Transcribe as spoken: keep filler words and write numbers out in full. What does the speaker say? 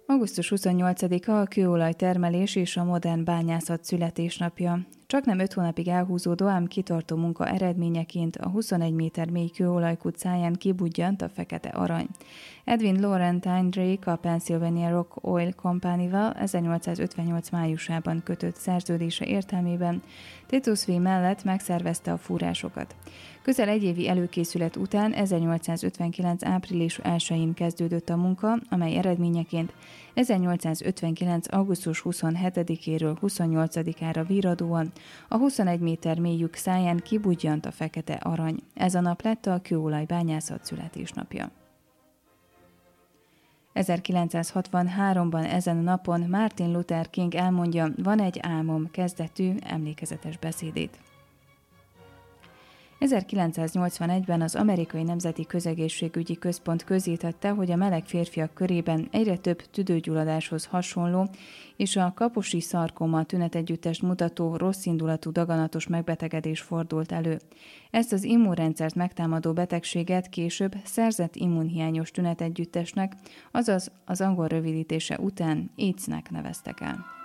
augusztus huszonnyolcadika a kőolajtermelés és a modern bányászat születésnapja. Csaknem öt hónapig elhúzódó, ám kitartó munka eredményeként a huszonegy méter mély kőolajkút száján kibudjant a fekete arany. Edwin Laurentine Drake a Pennsylvania Rock Oil Company-val ezernyolcszázötvennyolc májusában kötött szerződése értelmében Titus V mellett megszervezte a fúrásokat. Közel egy évi előkészület után ezernyolcszázötvenkilenc április elsején kezdődött a munka, amely eredményeként ezernyolcszázötvenkilenc augusztus huszonhetedikéről huszonnyolcadikára virradóan a huszonegy méter mély lyuk száján kibudjant a fekete arany. Ez a nap lett a kőolajbányászat születésnapja. ezerkilencszázhatvanháromban ezen a napon Martin Luther King elmondja Van egy álmom kezdetű emlékezetes beszédét. ezerkilencszáznyolcvanegyben az Amerikai Nemzeti Közegészségügyi Központ közzétette, hogy a meleg férfiak körében egyre több tüdőgyulladáshoz hasonló és a kaposi szarkoma tünetegyüttest mutató rosszindulatú daganatos megbetegedés fordult elő. Ezt az immunrendszert megtámadó betegséget később szerzett immunhiányos tünetegyüttesnek, azaz az angol rövidítése után AIDS-nek neveztek el.